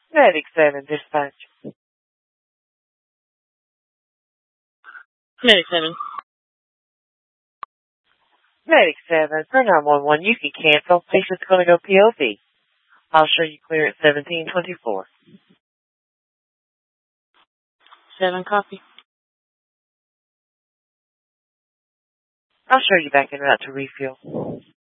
Medic 7, dispatch. Medic 7. Medic 7, for 911, you can cancel. Patient's going to go POV. I'll show you clear at 1724. 7, copy. I'll show you back en route to refuel.